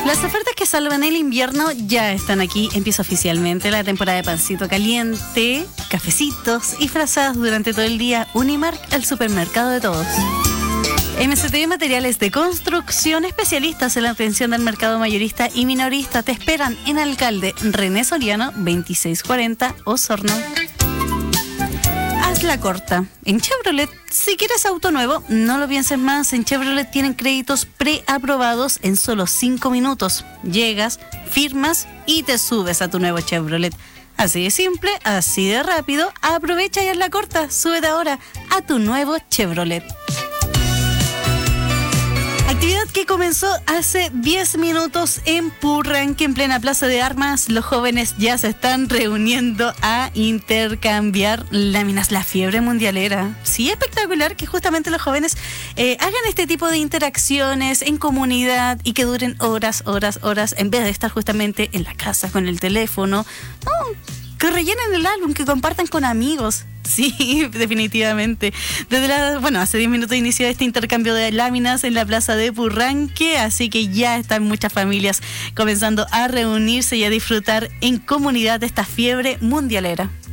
Las ofertas que salvan el invierno ya están aquí. Empieza oficialmente la temporada de pancito caliente, cafecitos y frazadas durante todo el día. Unimark, el supermercado de todos. MCT Materiales de Construcción, especialistas en la atención del mercado mayorista y minorista, te esperan en Alcalde René Soriano 2640 Osorno. Hazla corta. En Chevrolet, si quieres auto nuevo, no lo pienses más. En Chevrolet tienen créditos preaprobados en solo 5 minutos. Llegas, firmas y te subes a tu nuevo Chevrolet. Así de simple, así de rápido. Aprovecha y hazla corta. Súbete ahora a tu nuevo Chevrolet. Actividad que comenzó hace 10 minutos en Purranque, en plena Plaza de Armas. Los jóvenes ya se están reuniendo a intercambiar láminas. La fiebre mundialera. Sí, espectacular que justamente los jóvenes hagan este tipo de interacciones en comunidad y que duren horas, en vez de estar justamente en la casa con el teléfono. No, que rellenen el álbum, que compartan con amigos. Sí, definitivamente. Hace 10 minutos inició este intercambio de láminas en la plaza de Purranque, así que ya están muchas familias comenzando a reunirse y a disfrutar en comunidad de esta fiebre mundialera.